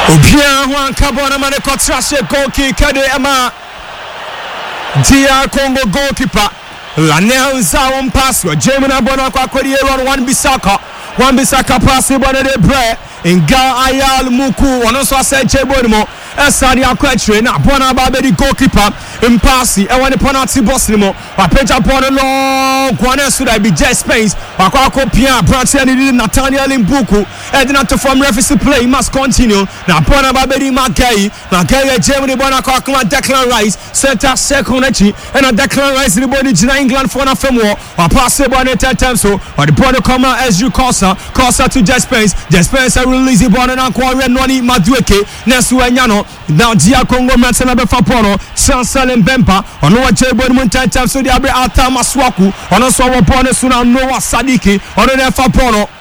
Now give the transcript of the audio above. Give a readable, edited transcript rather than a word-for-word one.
Obia Juan Cabona mane kotrashe goalkeeper kade ema DR Congo goalkeeper Lanel Zawon pass Jemina Bona kwa kwedi Aaron Wan Bissaka pass Bona de Bre Nga Ayal Muku ono so ase Jebonimo Esadi akwetre na Bona ba be goalkeeper impasi e woni penalty box ni mo apeja Bona long kwane so that be Jet Space akwa kopia branch ni Nathaniel Mbuku edina to form referee play must continue na Bona ba be Magai Germany Bona kwa Declan Rice center second echi and Declan Rice the body in England for na femo or pass it Bona 10 times so or the Bona come out as you Costa to Jet Space release the Bona na kwa Noni Madueke Nesu Enyano now DR Congo Matsena be Fapono Sansel Mbempa ono wa Jebon mun 10 times so the abre Alta Maswaku ono so wa Bona suna Noah Sadiki ono ne Fapono